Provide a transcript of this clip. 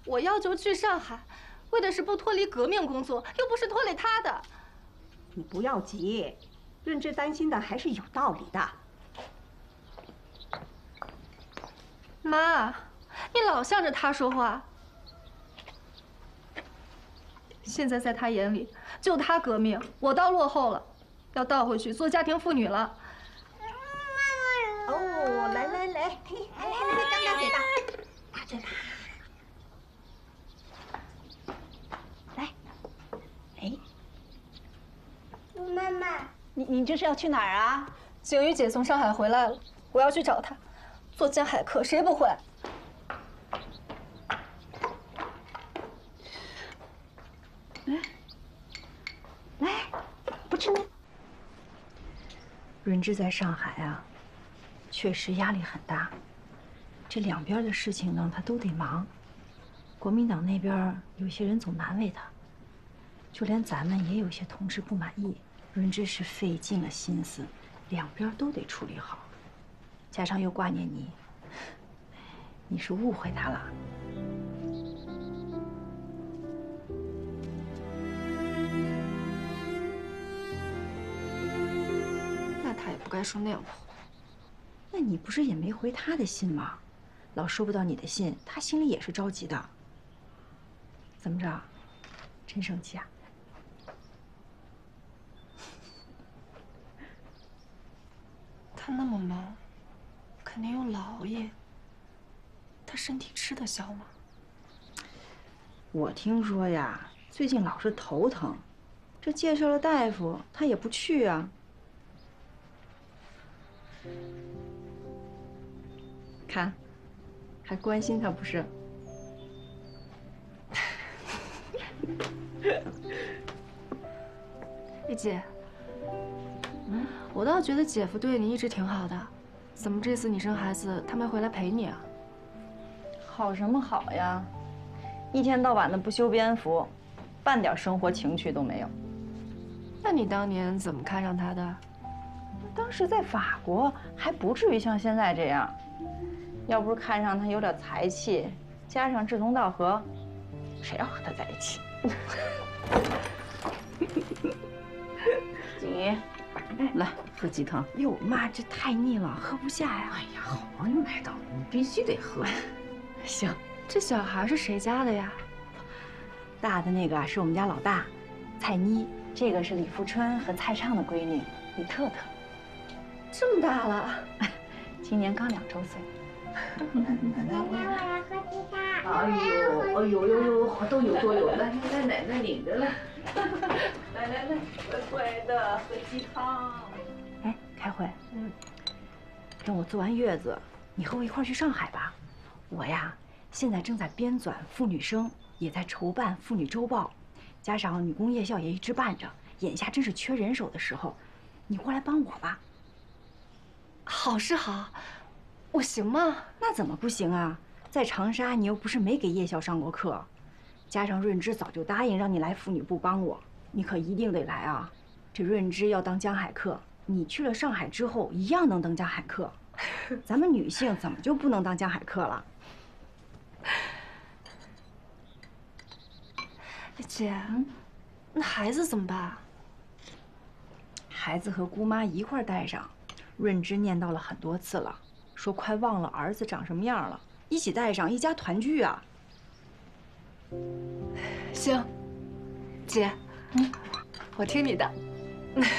我要求去上海，为的是不脱离革命工作，又不是拖累他的。 你不要急，润之担心的还是有道理的。 妈，你老向着他说话。现在在他眼里，就他革命，我倒落后了，要倒回去做家庭妇女了。 哦，来，来，张大嘴巴，大嘴巴。 妈妈，你这是要去哪儿啊？ 景瑜姐从上海回来了，我要去找她。做江海课谁不会？ 来，不吃呢。 润之在上海啊，确实压力很大。这两边的事情呢，他都得忙。国民党那边有些人总难为他，就连咱们也有些同志不满意。 润之是费尽了心思，两边都得处理好，加上又挂念你，你是误会他了。 那他也不该说那样的话。 那你不是也没回他的信吗？老收不到你的信，他心里也是着急的。怎么着？真生气啊？ 他那么忙，肯定有老爷。他身体吃得消吗？ 我听说呀，最近老是头疼，这介绍了大夫，他也不去啊。看，还关心他不是？ 丽姐。 我倒觉得姐夫对你一直挺好的，怎么这次你生孩子他没回来陪你啊？ 好什么好呀，一天到晚的不修边幅，半点生活情趣都没有。 那你当年怎么看上他的？ 当时在法国还不至于像现在这样，要不是看上他有点才气，加上志同道合，谁要和他在一起？景怡。 来喝鸡汤。哟，妈，这太腻了，喝不下呀。 哎呀，好不容易买到，你必须得喝。 行， 这小孩是谁家的呀？ 大的那个是我们家老大，蔡妮；这个是李富春和蔡畅的闺女李特特。 这么大了， 今年刚2周岁。 奶奶，我要喝鸡汤。 哎呦，都有，来，奶奶领着来。来，乖乖的喝鸡汤。 哎，开会。等我做完月子，你和我一块儿去上海吧。我呀，现在正在编纂妇女生，也在筹办妇女周报，加上女工夜校也一直办着，眼下正是缺人手的时候，你过来帮我吧。 好是好，我行吗？ 那怎么不行啊？在长沙，你又不是没给夜校上过课，加上润之早就答应让你来妇女部帮我，你可一定得来啊！这润之要当江海课，你去了上海之后一样能当江海课。咱们女性怎么就不能当江海课了？ 姐，那孩子怎么办？ 孩子和姑妈一块儿带上。润之念叨了很多次了，说快忘了儿子长什么样了，一起带上，一家团聚啊！ 行，姐，我听你的。